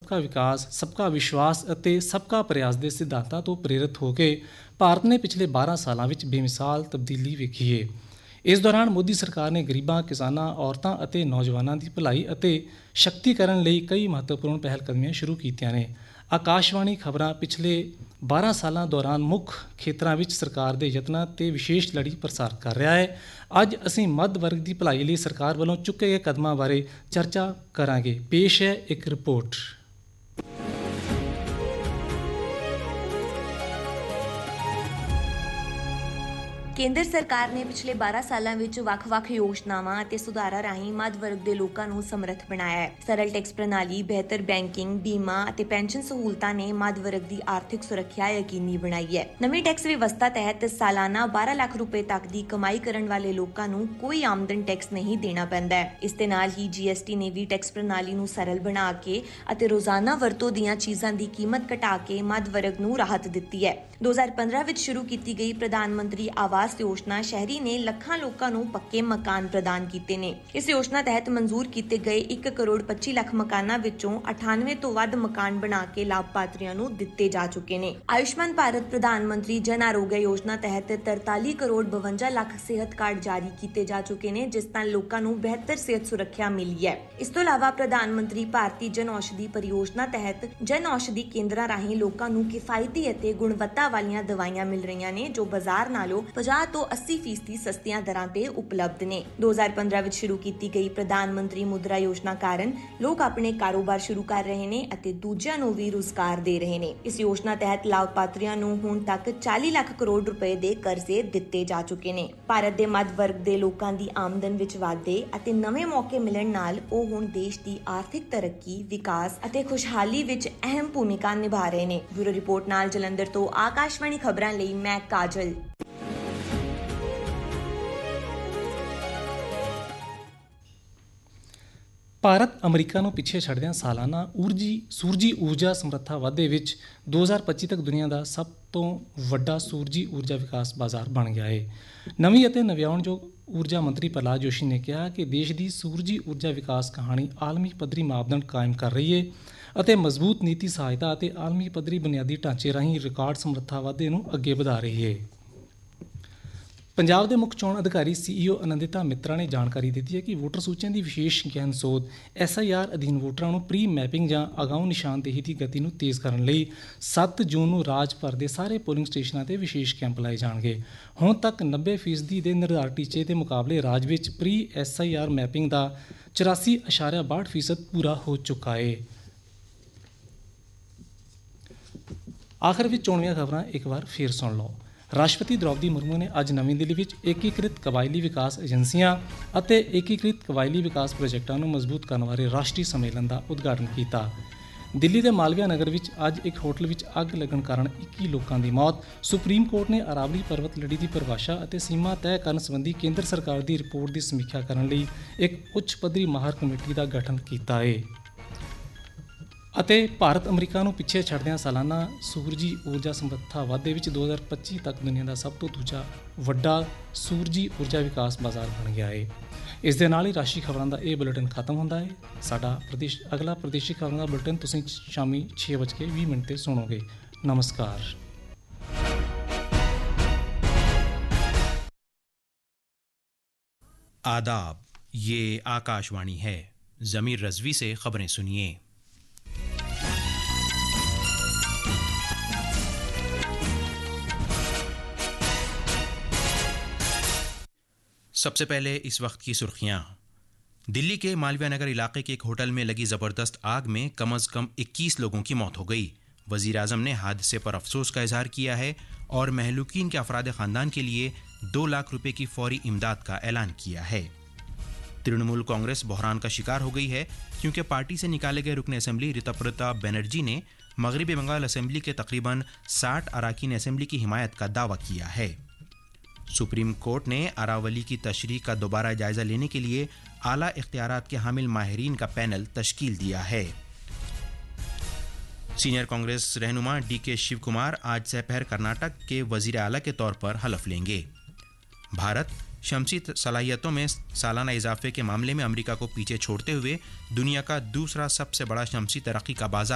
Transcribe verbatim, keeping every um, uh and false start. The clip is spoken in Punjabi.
सबका विकास, सबका विश्वास ਅਤੇ सबका प्रयास ਦੇ ਸਿਧਾਂਤਾਂ ਤੋਂ ਪ੍ਰੇਰਿਤ ਹੋ ਕੇ ਭਾਰਤ ਨੇ ਪਿਛਲੇ ਬਾਰਾਂ ਸਾਲਾਂ ਵਿੱਚ ਬੇਮਿਸਾਲ ਤਬਦੀਲੀ ਵੇਖੀ ਹੈ। ਇਸ ਦੌਰਾਨ ਮੋਦੀ ਸਰਕਾਰ ਨੇ ਗਰੀਬਾਂ, ਕਿਸਾਨਾਂ, ਔਰਤਾਂ ਅਤੇ ਨੌਜਵਾਨਾਂ ਦੀ ਭਲਾਈ ਅਤੇ ਸ਼ਕਤੀਕਰਨ ਲਈ ਕਈ ਮਹੱਤਵਪੂਰਨ ਪਹਿਲਕਦਮੀਆਂ ਸ਼ੁਰੂ ਕੀਤੀਆਂ ਨੇ। ਆਕਾਸ਼ਵਾਣੀ ਖਬਰਾਂ ਪਿਛਲੇ ਬਾਰਾਂ ਸਾਲਾਂ ਦੌਰਾਨ ਮੁੱਖ ਖੇਤਰਾਂ ਵਿੱਚ ਸਰਕਾਰ ਦੇ ਯਤਨਾਂ ਤੇ ਵਿਸ਼ੇਸ਼ ਲੜੀ ਪ੍ਰਸਾਰ ਕਰ ਰਿਹਾ ਹੈ। ਅੱਜ ਅਸੀਂ ਮੱਧ ਵਰਗ ਦੀ ਭਲਾਈ ਲਈ ਸਰਕਾਰ ਵੱਲੋਂ ਚੁੱਕੇ ਗਏ ਕਦਮਾਂ ਬਾਰੇ ਚਰਚਾ ਕਰਾਂਗੇ। ਪੇਸ਼ ਹੈ ਇੱਕ ਰਿਪੋਰਟ। ਕੇਂਦਰ ਸਰਕਾਰ ਨੇ ਪਿਛਲੇ ਬਾਰਾਂ ਸਾਲਾਂ ਵਿੱਚ ਵੱਖ-ਵੱਖ ਯੋਜਨਾਵਾਂ ਅਤੇ ਸੁਧਾਰਾਂ ਰਾਹੀਂ ਮੱਧ ਵਰਗ ਦੇ ਲੋਕਾਂ ਨੂੰ ਸਮਰੱਥ ਬਣਾਇਆ ਹੈ। ਸਰਲ ਟੈਕਸ ਪ੍ਰਣਾਲੀ, ਬਿਹਤਰ ਬੈਂਕਿੰਗ, ਬੀਮਾ ਅਤੇ ਪੈਨਸ਼ਨ ਸਹੂਲਤਾਂ ਨੇ ਮੱਧ ਵਰਗ ਦੀ ਆਰਥਿਕ ਸੁਰੱਖਿਆ ਯਕੀਨੀ ਬਣਾਈ ਹੈ। ਨਵੀਂ ਟੈਕਸ ਵਿਵਸਥਾ ਤਹਿਤ ਸਾਲਾਨਾ ਬਾਰਾਂ ਲੱਖ ਰੁਪਏ ਤੱਕ ਦੀ ਕਮਾਈ ਕਰਨ ਵਾਲੇ ਲੋਕਾਂ ਨੂੰ ਕੋਈ ਆਮਦਨ ਟੈਕਸ ਨਹੀਂ ਦੇਣਾ ਪੈਂਦਾ ਹੈ। ਇਸ ਦੇ ਨਾਲ ਹੀ ਜੀ ਐਸ ਟੀ ਨੇ ਵੀ ਟੈਕਸ ਪ੍ਰਣਾਲੀ ਨੂੰ ਸਰਲ ਬਣਾ ਕੇ ਅਤੇ ਰੋਜ਼ਾਨਾ ਵਰਤੋਂ ਦੀਆਂ ਚੀਜ਼ਾਂ ਦੀ ਕੀਮਤ ਘਟਾ ਕੇ ਮੱਧ ਵਰਗ ਨੂੰ ਰਾਹਤ ਦਿੱਤੀ ਹੈ। ਦੋ ਹਜ਼ਾਰ ਪੰਦਰਾਂ ਵਿੱਚ ਸ਼ੁਰੂ ਕੀਤੀ ਗਈ ਪ੍ਰਧਾਨ ਮੰਤਰੀ ਆਵਾਸ ਯੋਜਨਾ ਸ਼ਹਿਰੀ ਨੇ ਲੱਖਾਂ ਲੋਕਾਂ ਨੂੰ ਪੱਕੇ ਮਕਾਨ ਪ੍ਰਦਾਨ ਕੀਤੇ ਨੇ। ਇਸ ਯੋਜਨਾ ਤਹਿਤ ਮਨਜ਼ੂਰ ਕੀਤੇ ਗਏ ਇੱਕ ਕਰੋੜ ਪੱਚੀ ਲੱਖ ਮਕਾਨਾਂ ਵਿੱਚੋਂ ਅਠਾਨਵੇਂ ਤੋਂ ਵੱਧ ਮਕਾਨ ਬਣਾ ਕੇ ਲਾਭਪਾਤਰੀਆਂ ਨੂੰ ਦਿੱਤੇ ਜਾ ਚੁੱਕੇ ਨੇ। ਆਯੁਸ਼ਮਾਨ ਭਾਰਤ ਪ੍ਰਧਾਨ ਮੰਤਰੀ ਜਨ ਆਰੋਗਯ ਯੋਜਨਾ ਤਹਿਤ ਤਰਤਾਲੀ ਕਰੋੜ ਬਵੰਜਾ ਲੱਖ ਸਿਹਤ ਕਾਰਡ ਜਾਰੀ ਕੀਤੇ ਜਾ ਚੁੱਕੇ ਨੇ, ਜਿਸ ਨਾਲ ਲੋਕਾਂ ਨੂੰ ਬਿਹਤਰ ਸਿਹਤ ਸੁਰੱਖਿਆ ਮਿਲੀ ਹੈ। ਇਸ ਤੋਂ ਇਲਾਵਾ ਪ੍ਰਧਾਨ ਮੰਤਰੀ ਭਾਰਤੀ ਜਨ ਔਸ਼ਧੀ ਪਰਿਯੋਜਨਾ ਤਹਿਤ ਜਨ ਔਸ਼ਧੀ ਕੇਂਦਰਾਂ ਰਾਹੀਂ ਲੋਕਾਂ ਨੂੰ ਕਿਫਾਇਤੀ ਅਤੇ ਗੁਣਵੱਤਾ ਵਾਲੀਆਂ ਦਵਾਈਆਂ ਮਿਲ ਰਹੀਆਂ ਨੇ, ਜੋ ਬਾਜ਼ਾਰ ਨਾਲੋਂ ਪੰਜਾਹ ਤੋਂ ਅੱਸੀ ਫੀਸਦੀ ਸਸਤੀਆਂ ਦਰਾਂ ਤੇ ਉਪਲਬਧ ਨੇ। ਦੋ ਹਜ਼ਾਰ ਪੰਦਰਾਂ ਵਿੱਚ ਸ਼ੁਰੂ ਕੀਤੀ ਗਈ ਪ੍ਰਧਾਨ ਮੰਤਰੀ ਮੁਦਰਾ ਯੋਜਨਾ ਕਾਰਨ ਲੋਕ ਆਪਣੇ ਕਾਰੋਬਾਰ ਸ਼ੁਰੂ ਕਰ ਰਹੇ ਨੇ ਅਤੇ ਦੂਜਿਆਂ ਨੂੰ ਵੀ ਰੁਜ਼ਗਾਰ ਦੇ ਰਹੇ ਨੇ। ਇਸ ਯੋਜਨਾ ਤਹਿਤ ਲਾਭਪਾਤਰੀਆਂ ਨੂੰ ਹੁਣ ਤੱਕ ਚਾਲੀ ਲੱਖ ਕਰੋੜ ਰੁਪਏ ਦੇ ਕਰਜ਼ੇ ਦਿੱਤੇ ਜਾ ਚੁੱਕੇ ਨੇ। ਭਾਰਤ ਦੇ ਮੱਧ ਵਰਗ ਦੇ ਲੋਕਾਂ ਦੀ ਆਮਦਨ ਵਿੱਚ ਵਾਧੇ ਅਤੇ ਨਵੇਂ ਮੌਕੇ ਮਿਲਣ ਨਾਲ ਉਹ ਹੁਣ ਦੇਸ਼ ਦੀ ਆਰਥਿਕ ਤਰੱਕੀ, ਵਿਕਾਸ ਅਤੇ ਖੁਸ਼ਹਾਲੀ ਵਿੱਚ ਅਹਿਮ ਭੂਮਿਕਾ ਨਿਭਾ ਰਹੇ ਨੇ। ਬਿਊਰੋ ਰਿਪੋਰਟ ਨਾਲ ਜਲੰਧਰ ਤੋਂ ਆਕਾਸ਼ਵਾਣੀ ਖਬਰਾਂ ਲਈ ਮੈਂ ਕਾਜਲ। ਭਾਰਤ ਅਮਰੀਕਾ ਨੂੰ ਪਿੱਛੇ ਛੱਡਦਿਆਂ ਸਾਲਾਨਾ ਊਰਜੀ ਸੂਰਜੀ ਊਰਜਾ ਸਮਰੱਥਾ ਵਾਧੇ ਵਿੱਚ ਦੋ ਹਜ਼ਾਰ ਪੱਚੀ ਤੱਕ ਦੁਨੀਆ ਦਾ ਸਭ ਤੋਂ ਵੱਡਾ ਸੂਰਜੀ ਊਰਜਾ ਵਿਕਾਸ ਬਾਜ਼ਾਰ ਬਣ ਗਿਆ ਹੈ। ਨਵੀਂ ਅਤੇ ਨਵਿਆਉਣਯੋਗ ਊਰਜਾ ਮੰਤਰੀ ਪ੍ਰਹਲਾਦ ਜੋਸ਼ੀ ਨੇ ਕਿਹਾ ਕਿ ਦੇਸ਼ ਦੀ ਸੂਰਜੀ ਊਰਜਾ ਵਿਕਾਸ ਕਹਾਣੀ ਆਲਮੀ ਪੱਧਰੀ ਮਾਪਦੰਡ ਕਾਇਮ ਕਰ ਰਹੀ ਹੈ ਅਤੇ ਮਜ਼ਬੂਤ ਨੀਤੀ ਸਹਾਇਤਾ ਅਤੇ ਆਲਮੀ ਪੱਧਰੀ ਬੁਨਿਆਦੀ ਢਾਂਚੇ ਰਾਹੀਂ ਰਿਕਾਰਡ ਸਮਰੱਥਾ ਵਾਧੇ ਨੂੰ ਅੱਗੇ ਵਧਾ ਰਹੀ ਹੈ। ਪੰਜਾਬ ਦੇ ਮੁੱਖ ਚੋਣ ਅਧਿਕਾਰੀ ਸੀ ਈ ਓ ਆਨੰਦਿਤਾ ਮਿੱਤਰਾ ਨੇ ਜਾਣਕਾਰੀ ਦਿੱਤੀ ਹੈ ਕਿ ਵੋਟਰ ਸੂਚੀਆਂ ਦੀ ਵਿਸ਼ੇਸ਼ ਗਹਿਨ ਸੋਧ ਐਸ ਆਈ ਆਰ ਅਧੀਨ ਵੋਟਰਾਂ ਨੂੰ ਪ੍ਰੀ ਮੈਪਿੰਗ ਜਾਂ ਅਗਾਊਂ ਨਿਸ਼ਾਨਦੇਹੀ ਦੀ ਗਤੀ ਨੂੰ ਤੇਜ਼ ਕਰਨ ਲਈ ਸੱਤ ਜੂਨ ਨੂੰ ਰਾਜ ਭਰ ਦੇ ਸਾਰੇ ਪੋਲਿੰਗ ਸਟੇਸ਼ਨਾਂ ਤੇ ਵਿਸ਼ੇਸ਼ ਕੈਂਪ ਲਾਏ ਜਾਣਗੇ। ਹੁਣ ਤੱਕ ਨੱਬੇ ਫੀਸਦੀ ਦੇ ਨਿਰਧਾਰਿਤ ਟੀਚੇ ਦੇ ਮੁਕਾਬਲੇ ਰਾਜ ਵਿੱਚ pre S I R mapping ਦਾ ਚੁਰਾਸੀ ਅਸ਼ਾਰਿਆ ਬਾਹਠ ਫੀਸਦ ਪੂਰਾ ਹੋ ਚੁੱਕਾ ਹੈ। ਆਖਰ ਵਿੱਚ ਚੋਣਵੀਆਂ ਖਬਰਾਂ ਇੱਕ ਵਾਰ ਫੇਰ ਸੁਣ ਲਓ। ਰਾਸ਼ਟਰਪਤੀ ਦ੍ਰੌਪਦੀ ਮੁਰਮੂ ਨੇ ਅੱਜ ਨਵੀਂ ਦਿੱਲੀ ਵਿੱਚ ਏਕੀਕ੍ਰਿਤ ਕਬਾਇਲੀ ਵਿਕਾਸ ਏਜੰਸੀਆਂ ਅਤੇ ਏਕੀਕ੍ਰਿਤ ਕਬਾਇਲੀ ਵਿਕਾਸ ਪ੍ਰੋਜੈਕਟਾਂ ਨੂੰ ਮਜ਼ਬੂਤ ਕਰਨ ਬਾਰੇ ਰਾਸ਼ਟਰੀ ਸੰਮੇਲਨ ਦਾ ਉਦਘਾਟਨ ਕੀਤਾ। ਦਿੱਲੀ ਦੇ ਮਾਲਵੀਆ ਨਗਰ ਵਿੱਚ ਅੱਜ ਇੱਕ ਹੋਟਲ ਵਿੱਚ ਅੱਗ ਲੱਗਣ ਕਾਰਨ ਇੱਕੀ ਲੋਕਾਂ ਦੀ ਮੌਤ। ਸੁਪਰੀਮ ਕੋਰਟ ਨੇ ਅਰਾਵਲੀ ਪਰਬਤ ਲੜੀ ਦੀ ਪਰਿਭਾਸ਼ਾ ਅਤੇ ਸੀਮਾ ਤੈਅ ਕਰਨ ਸੰਬੰਧੀ ਕੇਂਦਰ ਸਰਕਾਰ ਦੀ ਰਿਪੋਰਟ ਦੀ ਸਮੀਖਿਆ ਕਰਨ ਲਈ ਇੱਕ ਉੱਚ ਪੱਧਰੀ ਮਾਹਰ ਕਮੇਟੀ ਦਾ ਗਠਨ ਕੀਤਾ ਹੈ। ਅਤੇ ਭਾਰਤ ਅਮਰੀਕਾ ਨੂੰ ਪਿੱਛੇ ਛੱਡਦਿਆਂ ਸਾਲਾਨਾ ਸੂਰਜੀ ਊਰਜਾ ਸਮਰੱਥਾ ਵਾਧੇ ਵਿੱਚ ਦੋ ਹਜ਼ਾਰ ਪੱਚੀ ਤੱਕ ਦੁਨੀਆ ਦਾ ਸਭ ਤੋਂ ਦੂਜਾ ਵੱਡਾ ਸੂਰਜੀ ਊਰਜਾ ਵਿਕਾਸ ਬਾਜ਼ਾਰ ਬਣ ਗਿਆ ਹੈ। ਇਸ ਦੇ ਨਾਲ ਹੀ ਰਾਸ਼ਟਰੀ ਖਬਰਾਂ ਦਾ ਇਹ ਬੁਲੇਟਿਨ ਖਤਮ ਹੁੰਦਾ ਹੈ। ਸਾਡਾ ਪ੍ਰਦੇਸ਼ ਅਗਲਾ ਪ੍ਰਦੇਸ਼ੀ ਖਬਰਾਂ ਦਾ ਬੁਲੇਟਿਨ ਤੁਸੀਂ ਸ਼ਾਮੀ ਛੇ ਵੱਜ ਕੇ ਵੀਹ ਮਿੰਟ 'ਤੇ ਸੁਣੋਗੇ। ਨਮਸਕਾਰ। आदाब, ये आकाशवाणी है। ज़मीर रज़वी से खबरें सुनिए। सबसे पहले इस वक्त की सुर्खियां। दिल्ली के मालवीय नगर इलाके के एक होटल में लगी ज़बरदस्त आग में कम अज़ कम इक्कीस लोगों की मौत हो गई। वज़ीर आज़म ने हादसे पर अफसोस का इजहार किया है और महलूकीन के अफराद ख़ानदान के लिए दो लाख रुपए की फौरी इमदाद का ऐलान किया है। तृणमूल कांग्रेस बहरान का शिकार हो गई है क्योंकि पार्टी से निकाले गए रुकन असेंबली ऋतुप्रताप बनर्जी ने मगरबी बंगाल असेंबली के तकरीबन साठ अरकान असेंबली की हिमायत का दावा किया है। सुप्रीम कोर्ट ने अरावली की तशरीह का दोबारा जायजा लेने के लिए आला इख्तियारात के हामिल माहिरीन का पैनल तश्कील दिया है। सीनियर कांग्रेस रहनुमा डी के शिव कुमार आज दोपहर कर्नाटक के वजीर आला के तौर पर हलफ लेंगे। भारत शमसी सलाहियतों में सालाना इजाफे के मामले में अमेरिका को पीछे छोड़ते हुए दुनिया का दूसरा सबसे बड़ा शमसी तरक्की का बाजार